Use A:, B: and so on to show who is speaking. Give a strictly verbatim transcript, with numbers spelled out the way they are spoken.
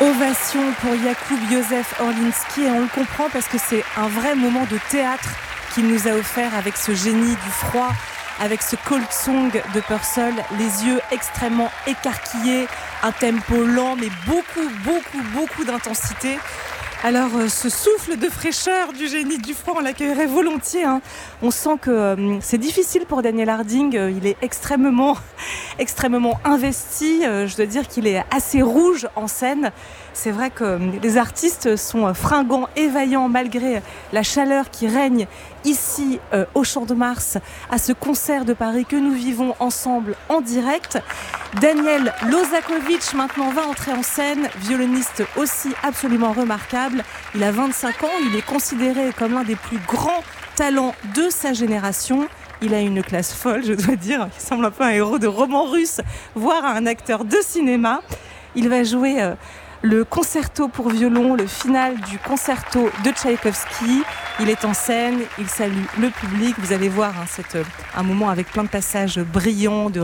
A: Ovation pour Jakub Józef Orliński, et on le comprend parce que c'est un vrai moment de théâtre qu'il nous a offert avec ce génie du froid, avec ce cold song de Purcell, les yeux extrêmement écarquillés, un tempo lent mais beaucoup, beaucoup, beaucoup d'intensité. Alors euh, ce souffle de fraîcheur du génie du froid, on l'accueillerait volontiers, hein. On sent que euh, c'est difficile pour Daniel Harding, euh, il est extrêmement, extrêmement investi, euh, je dois dire qu'il est assez rouge en scène. C'est vrai que euh, les artistes sont fringants, évaillants malgré la chaleur qui règne ici euh, au Champ de Mars, à ce concert de Paris que nous vivons ensemble en direct. Daniel Lozakovich maintenant va entrer en scène, violoniste aussi absolument remarquable. Il a vingt-cinq ans, il est considéré comme l'un des plus grands talents de sa génération. Il a une classe folle, je dois dire, il semble un peu un héros de roman russe, voire un acteur de cinéma. Il va jouer euh, le concerto pour violon, le final du concerto de Tchaïkovski. Il est en scène, il salue le public. Vous allez voir, hein, c'est euh, un moment avec plein de passages brillants, de